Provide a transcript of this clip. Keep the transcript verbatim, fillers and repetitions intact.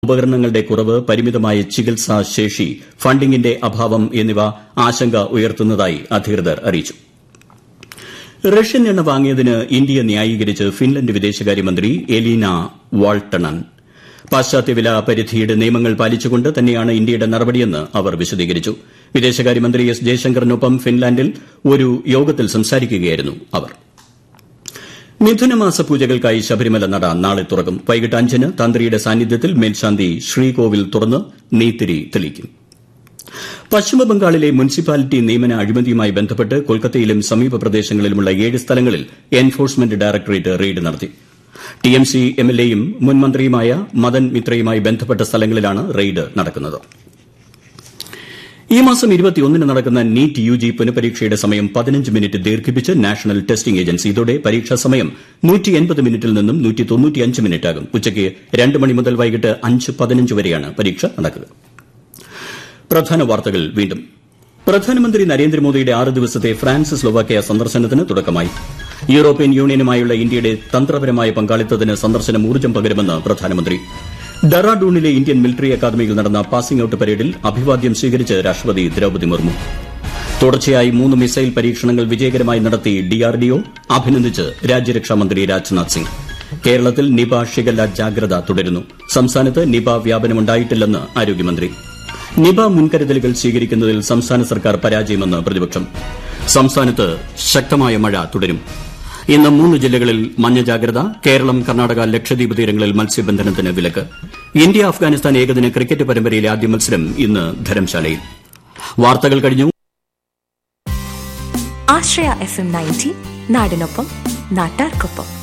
ഉപകരണങ്ങളുടെ കുറവ്, പരിമിതമായ ചികിത്സാ ശേഷി, ഫണ്ടിംഗിന്റെ അഭാവം എന്നിവ ആശങ്ക ഉയർത്തുന്നതായി അധികൃതർ അറിയിച്ചു. റഷ്യൻ എണ്ണ വാങ്ങിയതിന് ഇന്ത്യയെ ന്യായീകരിച്ച് ഫിൻലന്റ് വിദേശകാര്യമന്ത്രി എലീന വാൾട്ടണൻ. പാശ്ചാത്യ വില പരിധിയുടെ നിയമങ്ങൾ പാലിച്ചുകൊണ്ട് തന്നെയാണ് ഇന്ത്യയുടെ നടപടിയെന്ന് അവർ വിശദീകരിച്ചു. വിദേശകാര്യമന്ത്രി എസ് ജയശങ്കറിനൊപ്പം ഫിൻലാൻഡിൽ ഒരു യോഗത്തിൽ സംസാരിക്കുകയായിരുന്നു അവർ. മിഥുനമാസ പൂജകൾക്കായി ശബരിമല നട നാളെ തുറക്കും. വൈകിട്ട് അഞ്ചിന് തന്ത്രിയുടെ സാന്നിധ്യത്തിൽ മേൽശാന്തി ശ്രീകോവിൽ തുറന്ന് നെയ്ത്തിരി തെളിയിക്കും. പശ്ചിമബംഗാളിലെ മുനിസിപ്പാലിറ്റി നിയമന അഴിമതിയുമായി ബന്ധപ്പെട്ട് കൊൽക്കത്തയിലും സമീപ പ്രദേശങ്ങളിലുമുള്ള ഏഴ് സ്ഥലങ്ങളിൽ എൻഫോഴ്സ്മെന്റ് ഡയറക്ടറേറ്റ് റെയ്ഡ് നടത്തി. ടിഎംസി എംഎൽഎയും മുൻമന്ത്രിയുമായ മദൻ മിത്രയുമായി ബന്ധപ്പെട്ട സ്ഥലങ്ങളിലാണ് റെയ്ഡ് നടക്കുന്നത്. ഈ മാസം ഇരുപത്തിയൊന്നിന് നടക്കുന്ന നീറ്റ് യുജി പുനഃപരീക്ഷയുടെ സമയം പതിനഞ്ച് മിനിറ്റ് ദീർഘിപ്പിച്ച് നാഷണൽ ടെസ്റ്റിംഗ് ഏജൻസി. ഇതോടെ പരീക്ഷാ സമയം നൂറ്റി എൺപത് മിനിറ്റിൽ നിന്നും നൂറ്റി തൊണ്ണൂറ്റിയഞ്ച് മിനിറ്റാകും. ഉച്ചയ്ക്ക് രണ്ട് മണി മുതൽ വൈകിട്ട് അഞ്ച് പതിനഞ്ച് വരെയാണ് പരീക്ഷ നടക്കുക. പ്രധാന വാർത്തകൾ വീണ്ടും. പ്രധാനമന്ത്രി നരേന്ദ്രമോദിയുടെ ആറ് ദിവസത്തെ ഫ്രാൻസ് സ്ലോവാക്യ സന്ദർശനത്തിന് തുടക്കമായി. യൂറോപ്യൻ യൂണിയനുമായുള്ള ഇന്ത്യയുടെ തന്ത്രപരമായ പങ്കാളിത്തത്തിന് സന്ദർശനം ഊർജ്ജം പകരുമെന്ന് പ്രധാനമന്ത്രി. ഡെറാഡൂണിലെ ഇന്ത്യൻ മിലിറ്ററി അക്കാദമിയിൽ നടന്ന പാസിംഗ് ഔട്ട് പരേഡിൽ അഭിവാദ്യം സ്വീകരിച്ച് രാഷ്ട്രപതി ദ്രൌപദി മുർമു. തുടർച്ചയായി മൂന്ന് മിസൈൽ പരീക്ഷണങ്ങൾ വിജയകരമായി നടത്തി ഡിആർഡിഒ. അഭിനന്ദിച്ച് രാജ്യരക്ഷാമന്ത്രി രാജ്നാഥ് സിംഗ്. കേരളത്തിൽ നിപ ഷിഗല്ല ജാഗ്രത തുടരുന്നു. സംസ്ഥാനത്ത് നിപ വ്യാപനമുണ്ടായിട്ടില്ലെന്ന് ആരോഗ്യമന്ത്രി. നിപ മുൻകരുതലുകൾ സ്വീകരിക്കുന്നതിൽ സംസ്ഥാന സർക്കാർ പരാജയമെന്ന് പ്രതിപക്ഷം. സംസ്ഥാനത്ത് ശക്തമായ മഴ തുടരും. ഇന്ന് മൂന്ന് ജില്ലകളിൽ മഞ്ഞ ജാഗ്രത. കേരളം, കർണാടക, ലക്ഷദ്വീപ് തീരങ്ങളിൽ മത്സ്യബന്ധനത്തിന് വിലക്ക്. ഇന്ത്യ അഫ്ഗാനിസ്ഥാൻ ഏകദിന ക്രിക്കറ്റ് പരമ്പരയിലെ ആദ്യ മത്സരം ഇന്ന് ധരംശാലയിൽ. വാർത്തകൾ കഴിഞ്ഞു. ആശ്രയ എഫ് എം നയൻറ്റി നാടിനൊപ്പം നാട്ടാർക്കൊപ്പം.